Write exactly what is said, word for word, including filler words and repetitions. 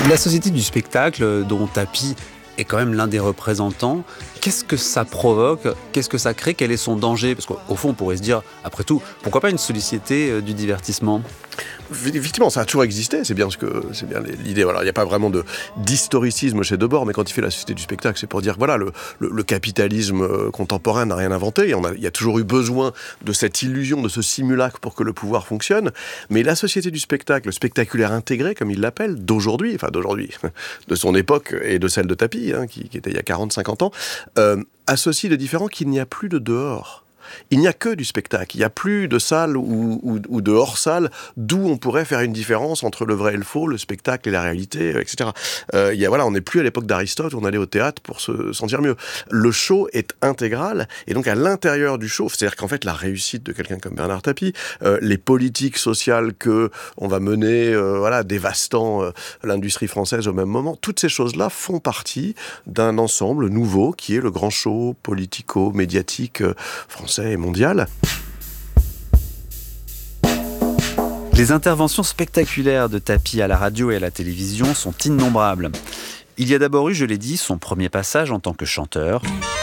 La société du spectacle, dont Tapi est quand même l'un des représentants, qu'est-ce que ça provoque? Qu'est-ce que ça crée? Quel est son danger? Parce qu'au fond, on pourrait se dire, après tout, pourquoi pas une société du divertissement? Effectivement, ça a toujours existé, c'est bien, ce que, c'est bien l'idée. Voilà, il n'y a pas vraiment de, d'historicisme chez Debord, mais quand il fait la société du spectacle, c'est pour dire voilà, le, le, le capitalisme contemporain n'a rien inventé. Il y, en a, il y a toujours eu besoin de cette illusion, de ce simulacre pour que le pouvoir fonctionne. Mais la société du spectacle, le spectaculaire intégré, comme il l'appelle, d'aujourd'hui, enfin d'aujourd'hui, de son époque et de celle de Tapi, hein, qui, qui était il y a quarante à cinquante ans, euh, associe le différent qu'il n'y a plus de dehors. Il n'y a que du spectacle, il n'y a plus de salle ou, ou, ou de hors-salle d'où on pourrait faire une différence entre le vrai et le faux, le spectacle et la réalité, et cetera. Euh, il y a, voilà, on n'est plus à l'époque d'Aristote où on allait au théâtre pour se sentir mieux. Le show est intégral, et donc à l'intérieur du show, c'est-à-dire qu'en fait la réussite de quelqu'un comme Bernard Tapie, euh, les politiques sociales que on va mener, euh, voilà, dévastant euh, l'industrie française au même moment, toutes ces choses-là font partie d'un ensemble nouveau qui est le grand show politico-médiatique euh, français et mondial. Les interventions spectaculaires de Tapi à la radio et à la télévision sont innombrables. Il y a d'abord eu, je l'ai dit, son premier passage en tant que chanteur.